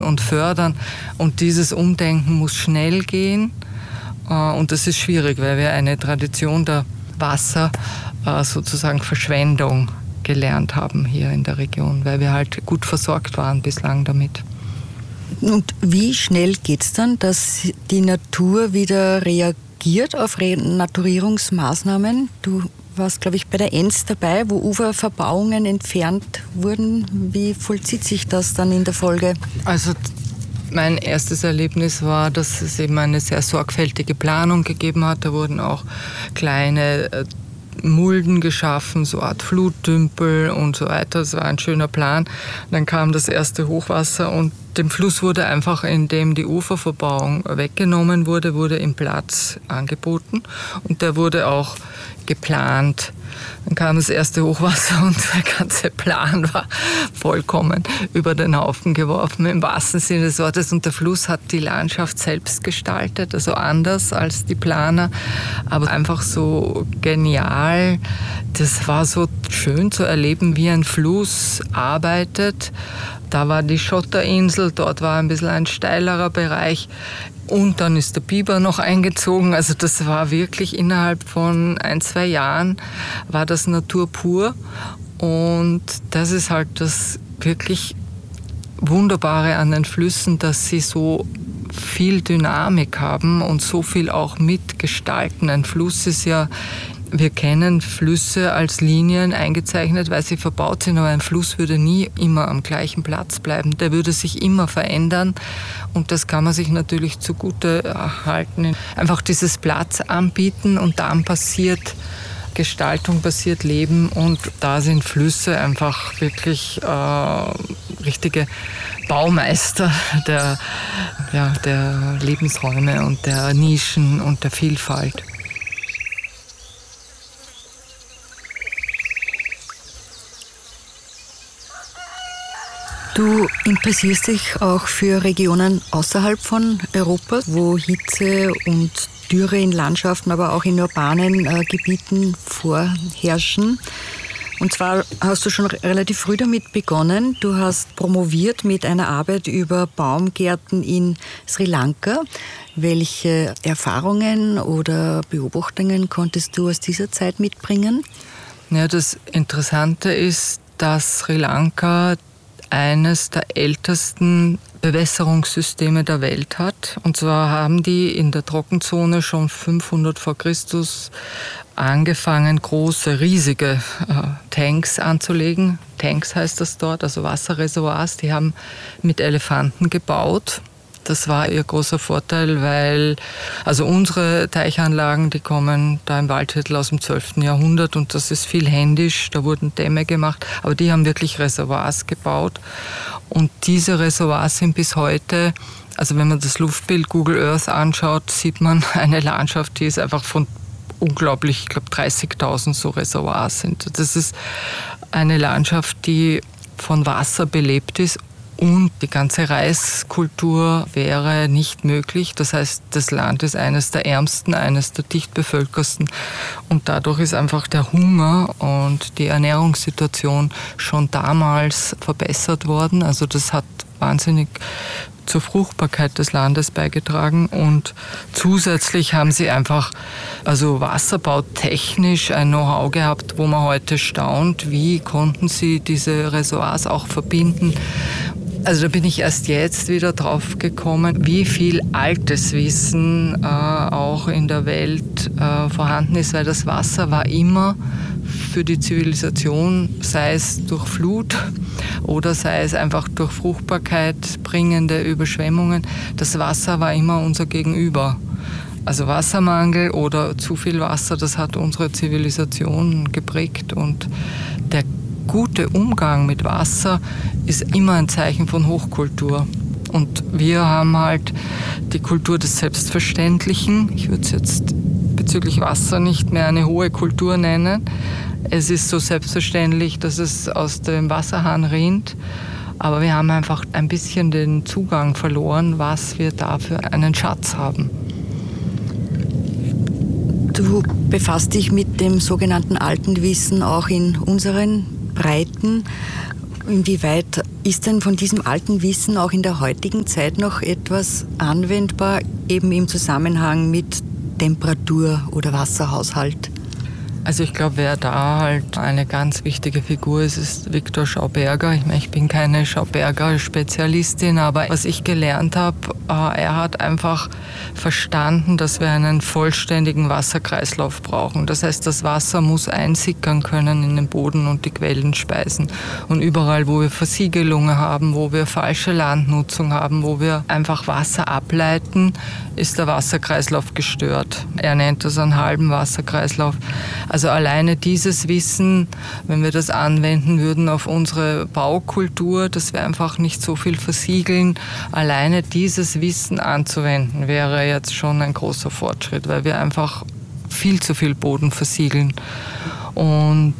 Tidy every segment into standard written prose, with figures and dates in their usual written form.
und fördern. Und dieses Umdenken muss schnell gehen. Und das ist schwierig, weil wir eine Tradition der sozusagen Verschwendung gelernt haben hier in der Region, weil wir halt gut versorgt waren bislang damit. Und wie schnell geht es dann, dass die Natur wieder reagiert auf Renaturierungsmaßnahmen? Du warst, glaube ich, bei der Enz dabei, wo Uferverbauungen entfernt wurden. Wie vollzieht sich das dann in der Folge? Also mein erstes Erlebnis war, dass es eben eine sehr sorgfältige Planung gegeben hat. Da wurden auch kleine Mulden geschaffen, so eine Art Fluttümpel und so weiter. Das war ein schöner Plan. Dann kam das erste Hochwasser und dem Fluss wurde einfach, indem die Uferverbauung weggenommen wurde ihm Platz angeboten und der wurde auch geplant. Dann kam das erste Hochwasser und der ganze Plan war vollkommen über den Haufen geworfen, im wahrsten Sinne des Wortes. Und der Fluss hat die Landschaft selbst gestaltet, also anders als die Planer, aber einfach so genial. Das war so schön zu erleben, wie ein Fluss arbeitet. Da war die Schotterinsel, dort war ein bisschen ein steilerer Bereich. Und dann ist der Biber noch eingezogen. Also das war wirklich innerhalb von 1-2 Jahren war das Natur pur. Und das ist halt das wirklich Wunderbare an den Flüssen, dass sie so viel Dynamik haben und so viel auch mitgestalten. Ein Fluss ist ja, wir kennen Flüsse als Linien eingezeichnet, weil sie verbaut sind, aber ein Fluss würde nie immer am gleichen Platz bleiben. Der würde sich immer verändern und das kann man sich natürlich zugute halten. Einfach dieses Platz anbieten und dann passiert Gestaltung, passiert Leben und da sind Flüsse einfach wirklich richtige Baumeister der Lebensräume und der Nischen und der Vielfalt. Du interessierst dich auch für Regionen außerhalb von Europa, wo Hitze und Dürre in Landschaften, aber auch in urbanen Gebieten vorherrschen. Und zwar hast du schon relativ früh damit begonnen. Du hast promoviert mit einer Arbeit über Baumgärten in Sri Lanka. Welche Erfahrungen oder Beobachtungen konntest du aus dieser Zeit mitbringen? Ja, das Interessante ist, dass Sri Lanka eines der ältesten Bewässerungssysteme der Welt hat. Und zwar haben die in der Trockenzone schon 500 vor Christus angefangen, große, riesige Tanks anzulegen. Tanks heißt das dort, also Wasserreservoirs. Die haben mit Elefanten gebaut. Das war ihr großer Vorteil, weil also unsere Teichanlagen, die kommen da im Waldviertel aus dem 12. Jahrhundert und das ist viel händisch, da wurden Dämme gemacht, aber die haben wirklich Reservoirs gebaut und diese Reservoirs sind bis heute, also wenn man das Luftbild Google Earth anschaut, sieht man eine Landschaft, die ist einfach von unglaublich, ich glaube 30.000 so Reservoirs sind. Das ist eine Landschaft, die von Wasser belebt ist. Und die ganze Reiskultur wäre nicht möglich. Das heißt, das Land ist eines der ärmsten, eines der dicht bevölkersten. Und dadurch ist einfach der Hunger und die Ernährungssituation schon damals verbessert worden. Also das hat wahnsinnig zur Fruchtbarkeit des Landes beigetragen. Und zusätzlich haben sie einfach, also wasserbautechnisch ein Know-how gehabt, wo man heute staunt, wie konnten sie diese Reservoirs auch verbinden. Also da bin ich erst jetzt wieder drauf gekommen, wie viel altes Wissen auch in der Welt vorhanden ist, weil das Wasser war immer für die Zivilisation, sei es durch Flut oder sei es einfach durch Fruchtbarkeit bringende Überschwemmungen, das Wasser war immer unser Gegenüber. Also Wassermangel oder zu viel Wasser, das hat unsere Zivilisation geprägt und der gute Umgang mit Wasser ist immer ein Zeichen von Hochkultur. Und wir haben halt die Kultur des Selbstverständlichen. Ich würde es jetzt bezüglich Wasser nicht mehr eine hohe Kultur nennen. Es ist so selbstverständlich, dass es aus dem Wasserhahn rinnt. Aber wir haben einfach ein bisschen den Zugang verloren, was wir da für einen Schatz haben. Du befasst dich mit dem sogenannten alten Wissen auch in unseren Breiten. Inwieweit ist denn von diesem alten Wissen auch in der heutigen Zeit noch etwas anwendbar, eben im Zusammenhang mit Temperatur oder Wasserhaushalt? Also ich glaube, wer da halt eine ganz wichtige Figur ist Viktor Schauberger. Ich bin keine Schauberger-Spezialistin, aber was ich gelernt habe, er hat einfach verstanden, dass wir einen vollständigen Wasserkreislauf brauchen. Das heißt, das Wasser muss einsickern können in den Boden und die Quellen speisen. Und überall, wo wir Versiegelungen haben, wo wir falsche Landnutzung haben, wo wir einfach Wasser ableiten, ist der Wasserkreislauf gestört. Er nennt das einen halben Wasserkreislauf. Also alleine dieses Wissen, wenn wir das anwenden würden auf unsere Baukultur, dass wir einfach nicht so viel versiegeln, alleine dieses Wissen anzuwenden, wäre jetzt schon ein großer Fortschritt, weil wir einfach viel zu viel Boden versiegeln. Und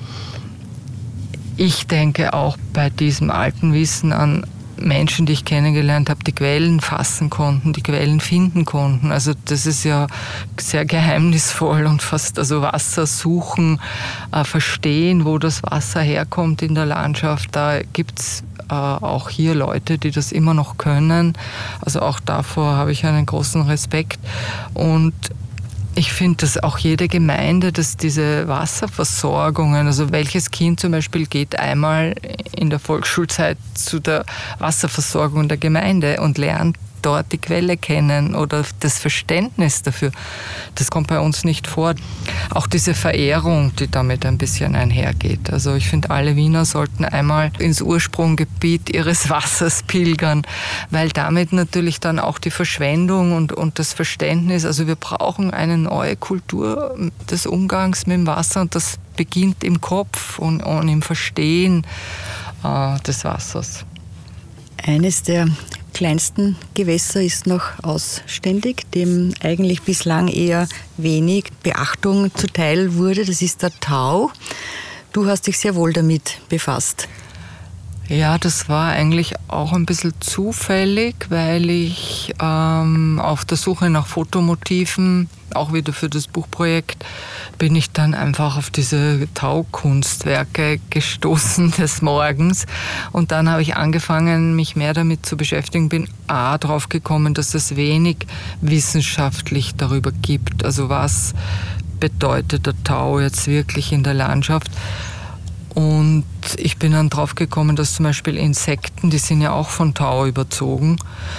ich denke auch bei diesem alten Wissen an Menschen, die ich kennengelernt habe, die Quellen fassen konnten, die Quellen finden konnten. Also das ist ja sehr geheimnisvoll und fast also Wasser suchen, verstehen, wo das Wasser herkommt in der Landschaft. Da gibt es auch hier Leute, die das immer noch können. Also auch davor habe ich einen großen Respekt. Und ich finde, dass auch jede Gemeinde, dass diese Wasserversorgungen, also welches Kind zum Beispiel geht einmal in der Volksschulzeit zu der Wasserversorgung der Gemeinde und lernt dort die Quelle kennen oder das Verständnis dafür. Das kommt bei uns nicht vor. Auch diese Verehrung, die damit ein bisschen einhergeht. Also ich finde, alle Wiener sollten einmal ins Ursprungsgebiet ihres Wassers pilgern, weil damit natürlich dann auch die Verschwendung und das Verständnis, also wir brauchen eine neue Kultur des Umgangs mit dem Wasser und das beginnt im Kopf und im Verstehen des Wassers. Eines der kleinsten Gewässer ist noch ausständig, dem eigentlich bislang eher wenig Beachtung zuteil wurde. Das ist der Thau. Du hast dich sehr wohl damit befasst. Ja, das war eigentlich auch ein bisschen zufällig, weil ich auf der Suche nach Fotomotiven, auch wieder für das Buchprojekt, bin ich dann einfach auf diese Taukunstwerke gestoßen des Morgens. Und dann habe ich angefangen, mich mehr damit zu beschäftigen, bin drauf gekommen, dass es wenig wissenschaftlich darüber gibt. Also was bedeutet der Tau jetzt wirklich in der Landschaft? Und ich bin dann drauf gekommen, dass zum Beispiel Insekten, die sind ja auch von Tau überzogen.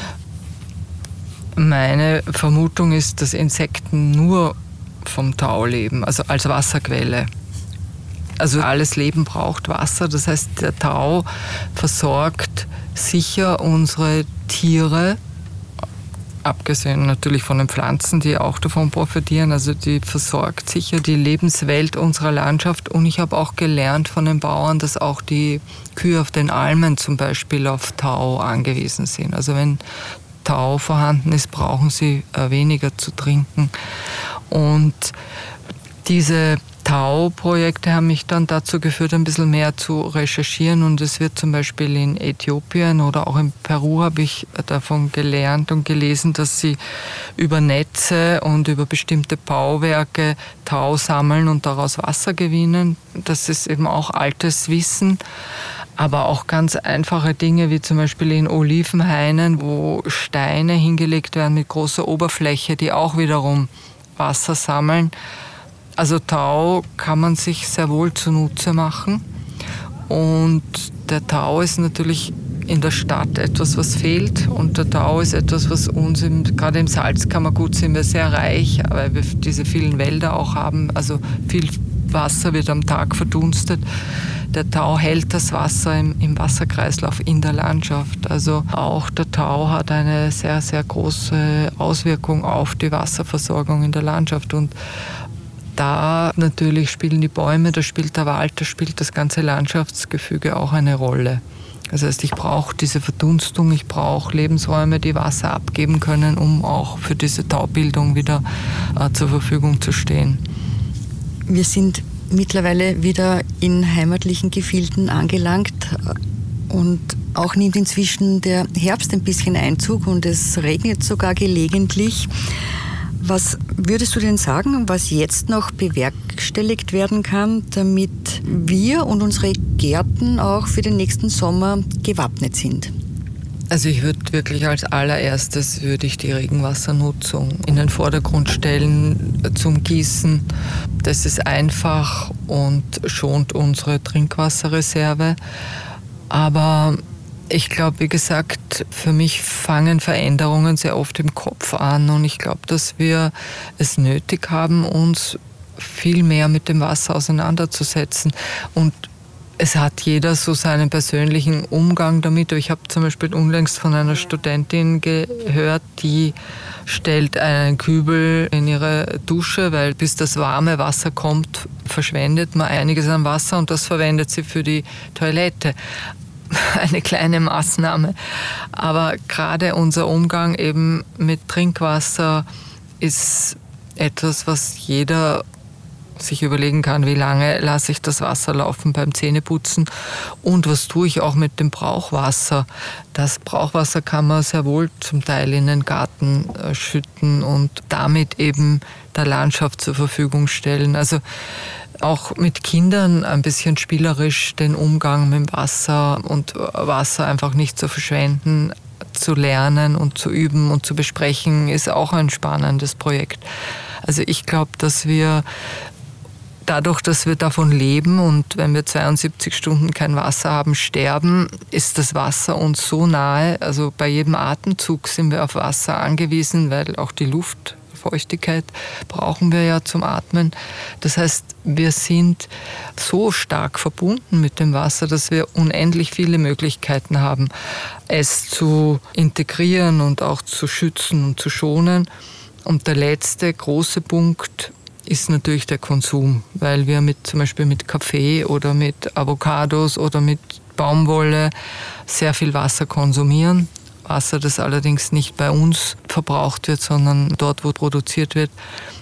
Meine Vermutung ist, dass Insekten nur vom Tau leben, also als Wasserquelle. Also alles Leben braucht Wasser, das heißt, der Tau versorgt sicher unsere Tiere, abgesehen natürlich von den Pflanzen, die auch davon profitieren. Also die versorgt sicher die Lebenswelt unserer Landschaft. Und ich habe auch gelernt von den Bauern, dass auch die Kühe auf den Almen zum Beispiel auf Tau angewiesen sind. Also wenn Tau vorhanden ist, brauchen sie weniger zu trinken. Und diese Tau-Projekte haben mich dann dazu geführt, ein bisschen mehr zu recherchieren. Und es wird zum Beispiel in Äthiopien oder auch in Peru, habe ich davon gelernt und gelesen, dass sie über Netze und über bestimmte Bauwerke Tau sammeln und daraus Wasser gewinnen. Das ist eben auch altes Wissen. Aber auch ganz einfache Dinge, wie zum Beispiel in Olivenhainen, wo Steine hingelegt werden mit großer Oberfläche, die auch wiederum Wasser sammeln. Also Tau kann man sich sehr wohl zunutze machen. Und der Tau ist natürlich in der Stadt etwas, was fehlt. Und der Tau ist etwas, was uns, gerade im Salzkammergut sind wir sehr reich, weil wir diese vielen Wälder auch haben. Also viel Wasser wird am Tag verdunstet. Der Tau hält das Wasser im Wasserkreislauf in der Landschaft. Also auch der Tau hat eine sehr, sehr große Auswirkung auf die Wasserversorgung in der Landschaft. Und da natürlich spielen die Bäume, da spielt der Wald, da spielt das ganze Landschaftsgefüge auch eine Rolle. Das heißt, ich brauche diese Verdunstung, ich brauche Lebensräume, die Wasser abgeben können, um auch für diese Taubildung wieder zur Verfügung zu stehen. Wir sind mittlerweile wieder in heimatlichen Gefilden angelangt und auch nimmt inzwischen der Herbst ein bisschen Einzug und es regnet sogar gelegentlich. Was würdest du denn sagen, was jetzt noch bewerkstelligt werden kann, damit wir und unsere Gärten auch für den nächsten Sommer gewappnet sind? Also ich würde wirklich als allererstes die Regenwassernutzung in den Vordergrund stellen zum Gießen. Das ist einfach und schont unsere Trinkwasserreserve. Aber ich glaube, wie gesagt, für mich fangen Veränderungen sehr oft im Kopf an und ich glaube, dass wir es nötig haben, uns viel mehr mit dem Wasser auseinanderzusetzen. Und es hat jeder so seinen persönlichen Umgang damit. Ich habe zum Beispiel unlängst von einer Studentin gehört, die stellt einen Kübel in ihre Dusche, weil bis das warme Wasser kommt, verschwendet man einiges an Wasser und das verwendet sie für die Toilette. Eine kleine Maßnahme. Aber gerade unser Umgang eben mit Trinkwasser ist etwas, was jeder sich überlegen kann, wie lange lasse ich das Wasser laufen beim Zähneputzen und was tue ich auch mit dem Brauchwasser. Das Brauchwasser kann man sehr wohl zum Teil in den Garten schütten und damit eben der Landschaft zur Verfügung stellen. Also auch mit Kindern ein bisschen spielerisch den Umgang mit dem Wasser und Wasser einfach nicht zu verschwenden, zu lernen und zu üben und zu besprechen, ist auch ein spannendes Projekt. Also ich glaube, dass wir dadurch, dass wir davon leben und wenn wir 72 Stunden kein Wasser haben, sterben, ist das Wasser uns so nahe. Also bei jedem Atemzug sind wir auf Wasser angewiesen, weil auch die Luftfeuchtigkeit brauchen wir ja zum Atmen. Das heißt, wir sind so stark verbunden mit dem Wasser, dass wir unendlich viele Möglichkeiten haben, es zu integrieren und auch zu schützen und zu schonen. Und der letzte große Punkt ist natürlich der Konsum, weil wir zum Beispiel mit Kaffee oder mit Avocados oder mit Baumwolle sehr viel Wasser konsumieren. Wasser, das allerdings nicht bei uns verbraucht wird, sondern dort, wo produziert wird.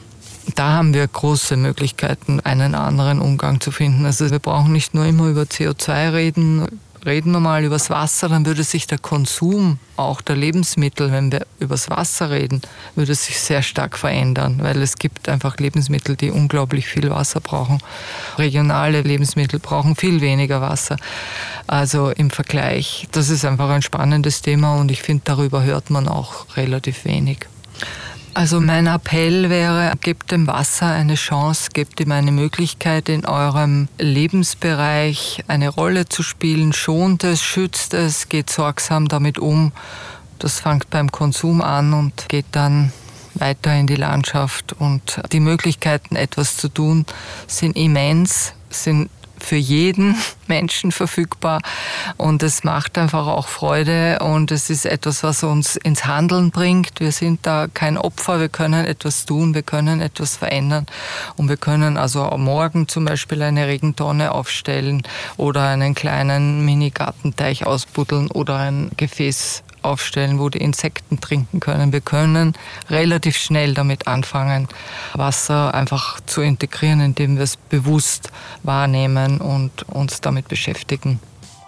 Da haben wir große Möglichkeiten, einen anderen Umgang zu finden. Also wir brauchen nicht nur immer über CO2 reden. Reden wir mal über das Wasser, dann würde sich der Konsum auch der Lebensmittel, wenn wir über das Wasser reden, würde sich sehr stark verändern, weil es gibt einfach Lebensmittel, die unglaublich viel Wasser brauchen. Regionale Lebensmittel brauchen viel weniger Wasser. Also im Vergleich, das ist einfach ein spannendes Thema und ich finde, darüber hört man auch relativ wenig. Also mein Appell wäre, gebt dem Wasser eine Chance, gebt ihm eine Möglichkeit, in eurem Lebensbereich eine Rolle zu spielen, schont es, schützt es, geht sorgsam damit um. Das fängt beim Konsum an und geht dann weiter in die Landschaft. Und die Möglichkeiten, etwas zu tun, sind immens, sind für jeden Menschen verfügbar und es macht einfach auch Freude und es ist etwas, was uns ins Handeln bringt. Wir sind da kein Opfer, wir können etwas tun, wir können etwas verändern und wir können also morgen zum Beispiel eine Regentonne aufstellen oder einen kleinen Mini-Gartenteich ausbuddeln oder ein Gefäß aufstellen, wo die Insekten trinken können. Wir können relativ schnell damit anfangen, Wasser einfach zu integrieren, indem wir es bewusst wahrnehmen und uns damit beschäftigen.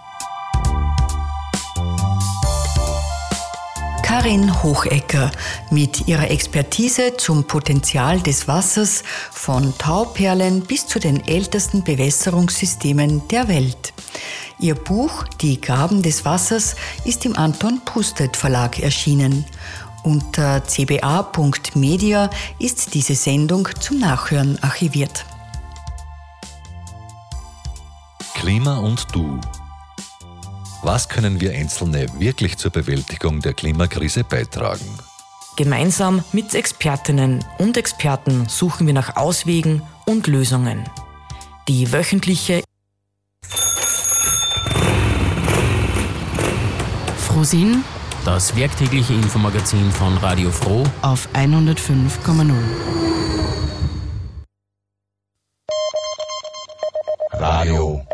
Karin Hochecker mit ihrer Expertise zum Potenzial des Wassers von Tauperlen bis zu den ältesten Bewässerungssystemen der Welt. Ihr Buch »Die Gaben des Wassers« ist im Anton Pustet Verlag erschienen. Unter cba.media ist diese Sendung zum Nachhören archiviert. Klima und du. Was können wir Einzelne wirklich zur Bewältigung der Klimakrise beitragen? Gemeinsam mit Expertinnen und Experten suchen wir nach Auswegen und Lösungen. Die wöchentliche Frohsinn, das werktägliche Infomagazin von Radio Froh auf 105,0. Radio